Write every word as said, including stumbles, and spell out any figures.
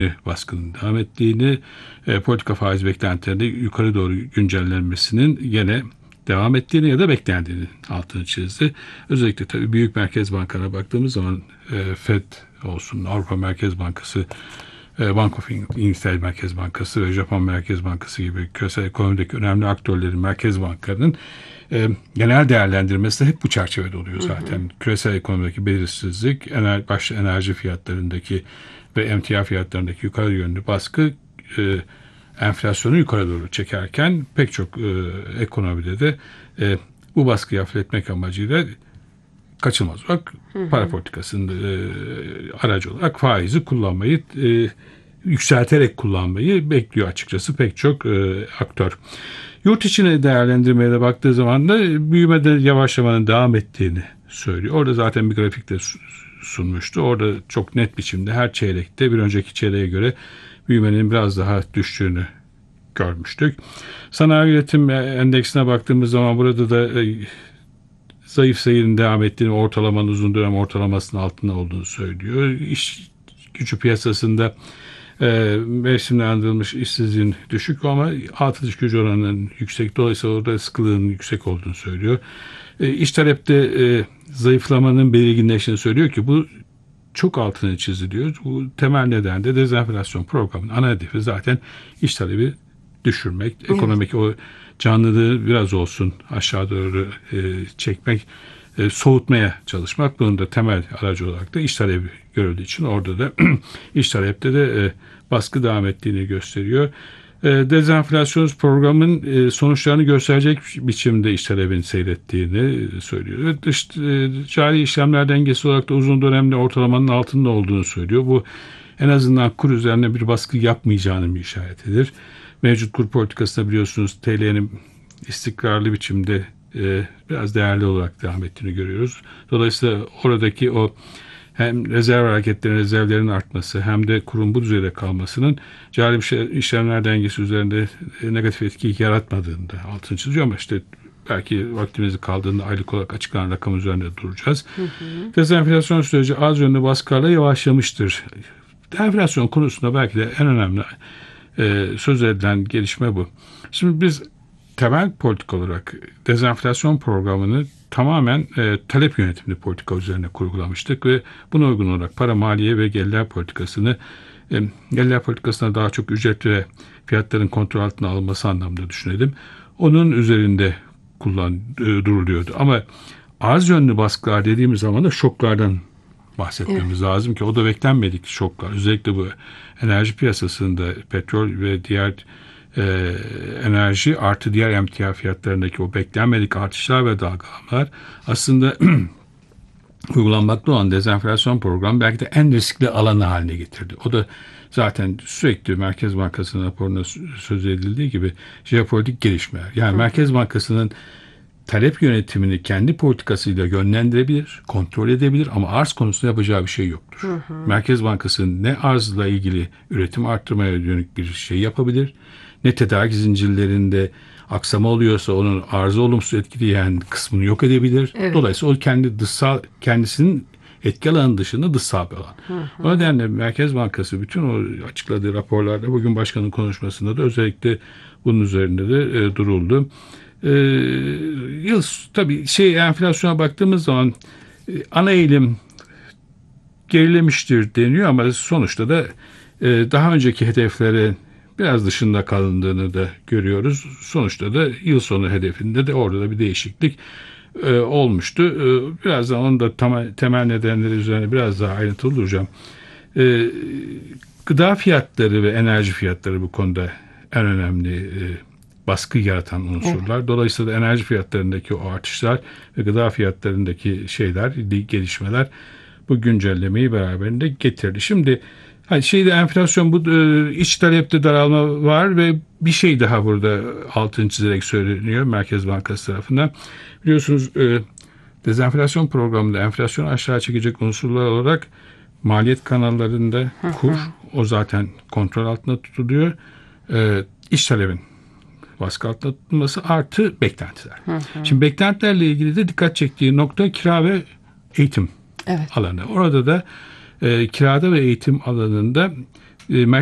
baskının devam ettiğini, e, politika faiz beklentilerinde yukarı doğru güncellenmesinin gene devam ettiğini ya da beklendiğini altını çizdi. Özellikle tabii büyük merkez bankalarına baktığımız zaman e, Fed olsun, Avrupa Merkez Bankası, e, Bank of İngiltere Merkez Bankası ve Japon Merkez Bankası gibi küresel ekonomideki önemli aktörlerin, merkez bankalarının e, genel değerlendirmesi de hep bu çerçevede oluyor zaten. Hı hı. Küresel ekonomideki belirsizlik, ener, başta enerji fiyatlarındaki ve emtia fiyatlarındaki yukarı yönlü baskı e, enflasyonu yukarı doğru çekerken pek çok e, ekonomide de e, bu baskıyı hafifletmek amacıyla kaçınılmaz olarak hı hı. para politikasının e, aracı olarak faizi kullanmayı, e, yükselterek kullanmayı bekliyor açıkçası pek çok e, aktör. Yurt içine değerlendirmeye de baktığı zaman da büyümede yavaşlamanın devam ettiğini söylüyor. Orada zaten bir grafikte sunmuştu. Orada çok net biçimde her çeyrekte bir önceki çeyreğe göre büyümenin biraz daha düştüğünü görmüştük. Sanayi üretim endeksine baktığımız zaman burada da e, zayıf seyrin devam ettiğini, ortalamanın uzun dönem ortalamasının altında olduğunu söylüyor. İş gücü piyasasında e, mevsimlendirilmiş işsizliğin düşük ama atıl iş gücü oranının yüksek. Dolayısıyla orada sıkılığın yüksek olduğunu söylüyor. E, iş talepte e, zayıflamanın belirginleştiğini söylüyor ki bu çok altını çiziliyor. Bu temel neden de dezenflasyon programının ana hedefi zaten iş talebi düşürmek. Evet. Ekonomik o canlılığı biraz olsun aşağı doğru e, çekmek, e, soğutmaya çalışmak. Bunun da temel aracı olarak da iş talebi görüldüğü için orada da iş talepte de e, baskı devam ettiğini gösteriyor. E, dezenflasyon programının e, sonuçlarını gösterecek biçimde iş talebini seyrettiğini söylüyor. Dış e, cari işlemler dengesi olarak da uzun dönemde ortalamanın altında olduğunu söylüyor. Bu en azından kur üzerine bir baskı yapmayacağının bir işaretidir. Mevcut kur politikasında biliyorsunuz T L'nin istikrarlı biçimde e, biraz değerli olarak devam ettiğini görüyoruz. Dolayısıyla oradaki o hem rezerv hareketlerinin, rezervlerin artması hem de kurun bu düzeyde kalmasının cari işlemler dengesi üzerinde negatif etki yaratmadığını da altını çiziyor ama işte belki vaktimiz kaldığında aylık olarak açıklanan rakam üzerinde duracağız. Hı hı. Dezenflasyon süreci az yönlü baskılarla yavaşlamıştır. Enflasyon konusunda belki de en önemli e, söz edilen gelişme bu. Şimdi biz temel politika olarak dezenflasyon programını tamamen e, talep yönetimli politika üzerine kurgulamıştık ve buna uygun olarak para, maliye ve gelirler politikasını e, gelirler politikasına daha çok ücret ve fiyatların kontrol altına alınması anlamında düşünelim. Onun üzerinde kullan e, duruluyordu. Ama arz yönlü baskılar dediğimiz zaman da şoklardan bahsetmemiz evet. lazım ki o da beklenmedik şoklar. Özellikle bu enerji piyasasında petrol ve diğer e, enerji artı diğer emtia fiyatlarındaki o beklenmedik artışlar ve dalgalanmalar aslında uygulanmakta olan dezenflasyon programı belki de en riskli alanı haline getirdi. O da zaten sürekli Merkez Bankası'nın raporunda söz edildiği gibi jeopolitik gelişmeler. Yani Hı. Merkez Bankası'nın talep yönetimini kendi politikasıyla yönlendirebilir, kontrol edebilir ama arz konusunda yapacağı bir şey yoktur. Hı hı. Merkez Bankası ne arzla ilgili üretim arttırmaya yönelik bir şey yapabilir, ne tedarik zincirlerinde aksama oluyorsa onun arzı olumsuz etkileyen kısmını yok edebilir. Evet. Dolayısıyla o kendi dışsal, kendisinin etki alanı dışında dışsal bir alan. Hı hı. O nedenle Merkez Bankası bütün o açıkladığı raporlarda bugün başkanın konuşmasında da özellikle bunun üzerinde de e, duruldu. Ee, yıl tabii şey enflasyona baktığımız zaman e, ana eğilim gerilemiştir deniyor ama sonuçta da e, daha önceki hedeflerin biraz dışında kalındığını da görüyoruz. Sonuçta da yıl sonu hedefinde de orada da bir değişiklik e, olmuştu. E, birazdan onun da tam, temel nedenleri üzerine biraz daha ayrıntılı duracağım. E, gıda fiyatları ve enerji fiyatları bu konuda en önemli e, baskı yaratan unsurlar. Evet. Dolayısıyla enerji fiyatlarındaki o artışlar ve gıda fiyatlarındaki şeyler, gelişmeler bu güncellemeyi beraberinde getirdi. Şimdi hani şeyde enflasyon bu e, iç talepte daralma var ve bir şey daha burada altını çizerek söyleniyor Merkez Bankası tarafından. Biliyorsunuz e, dezenflasyon programında enflasyonu aşağı çekecek unsurlar olarak maliyet kanallarında kur, o zaten kontrol altında tutuluyor. E, iç talebin baskı altında tutulması artı beklentiler. Hı hı. Şimdi beklentilerle ilgili de dikkat çektiği nokta kira ve eğitim evet. alanı. Orada da e, kirada ve eğitim alanında e,